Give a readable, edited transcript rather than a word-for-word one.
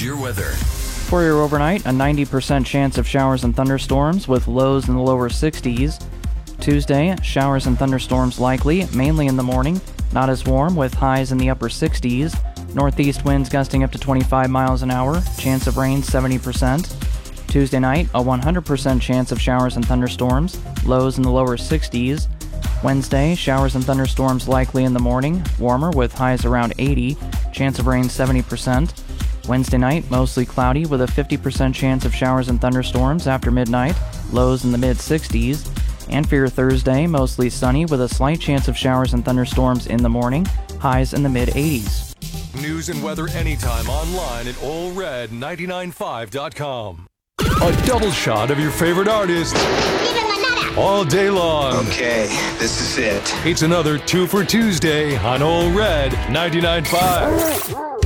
here's your weather. For your overnight, a 90% chance of showers and thunderstorms with lows in the lower 60s. Tuesday, showers and thunderstorms likely, mainly in the morning. Not as warm, with highs in the upper 60s. Northeast winds gusting up to 25 miles an hour. Chance of rain 70%. Tuesday night, a 100% chance of showers and thunderstorms. Lows in the lower 60s. Wednesday, showers and thunderstorms likely in the morning. Warmer, with highs around 80. Chance of rain 70%. Wednesday night, mostly cloudy with a 50% chance of showers and thunderstorms after midnight, lows in the mid-60s. And for your Thursday, mostly sunny with a slight chance of showers and thunderstorms in the morning, highs in the mid-80s. News and weather anytime online at allred995.com. A double shot of your favorite artist all day long. Okay, this is it. It's another 2 for Tuesday on All Red 99.5.